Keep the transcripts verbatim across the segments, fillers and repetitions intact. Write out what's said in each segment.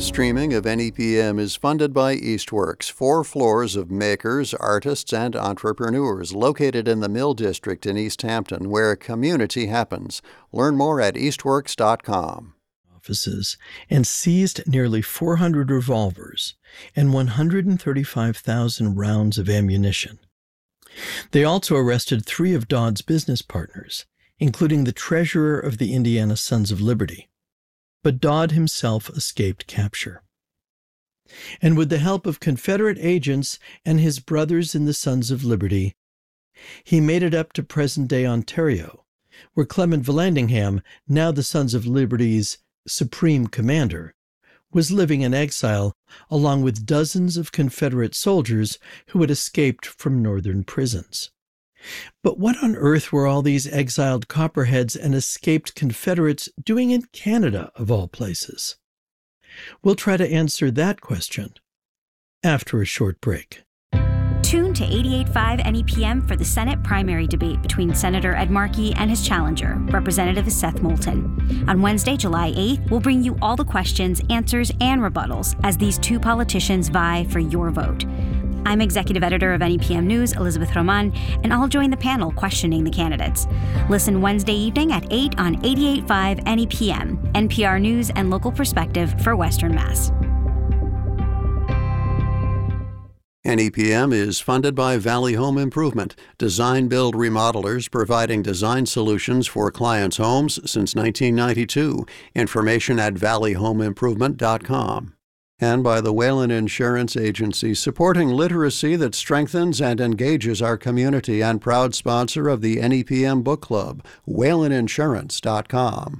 streaming of N E P M is funded by Eastworks, four floors of makers, artists, and entrepreneurs located in the Mill District in East Hampton, where community happens. Learn more at eastworks dot com. Offices and seized nearly four hundred revolvers and one hundred thirty-five thousand rounds of ammunition. They also arrested three of Dodd's business partners, including the treasurer of the Indiana Sons of Liberty. But Dodd himself escaped capture. And with the help of Confederate agents and his brothers in the Sons of Liberty, he made it up to present-day Ontario, where Clement Vallandigham, now the Sons of Liberty's supreme commander, was living in exile along with dozens of Confederate soldiers who had escaped from northern prisons. But what on earth were all these exiled Copperheads and escaped Confederates doing in Canada, of all places? We'll try to answer that question after a short break. Tune to eighty-eight point five N E P M for the Senate primary debate between Senator Ed Markey and his challenger, Representative Seth Moulton. On Wednesday, July eighth, we'll bring you all the questions, answers, and rebuttals as these two politicians vie for your vote. I'm executive editor of N E P M News, Elizabeth Roman, and I'll join the panel questioning the candidates. Listen Wednesday evening at eight on eighty-eight point five N E P M, N P R News and local perspective for Western Mass. N E P M is funded by Valley Home Improvement, design-build remodelers providing design solutions for clients' homes since nineteen ninety-two. Information at valley home improvement dot com. And by the Whalen Insurance Agency, supporting literacy that strengthens and engages our community, and proud sponsor of the N E P M Book Club, whalen insurance dot com.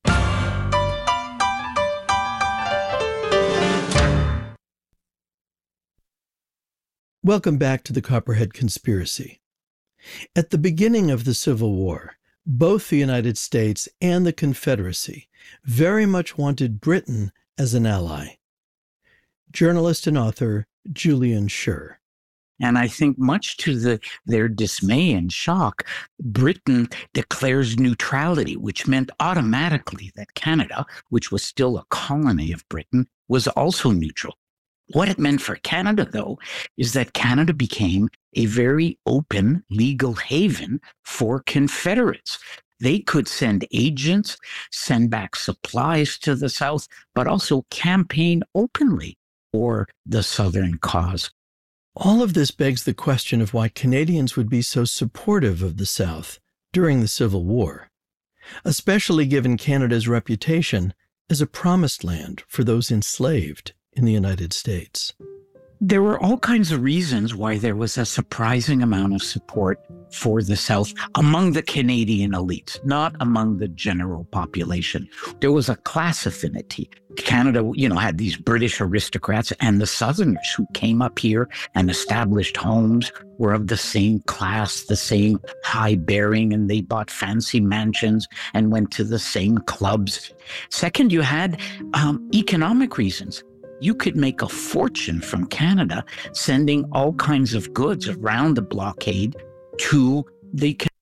Welcome back to the Copperhead Conspiracy. At the beginning of the Civil War, both the United States and the Confederacy very much wanted Britain as an ally. Journalist and author Julian Schur. And I think much to the, their dismay and shock, Britain declares neutrality, which meant automatically that Canada, which was still a colony of Britain, was also neutral. What it meant for Canada, though, is that Canada became a very open legal haven for Confederates. They could send agents, send back supplies to the South, but also campaign openly for the Southern cause. All of this begs the question of why Canadians would be so supportive of the South during the Civil War, especially given Canada's reputation as a promised land for those enslaved in the United States. There were all kinds of reasons why there was a surprising amount of support for the South among the Canadian elites, not among the general population. There was a class affinity. Canada, you know, had these British aristocrats, and the Southerners who came up here and established homes were of the same class, the same high bearing, and they bought fancy mansions and went to the same clubs. Second, you had um, economic reasons. You could make a fortune from Canada sending all kinds of goods around the blockade to the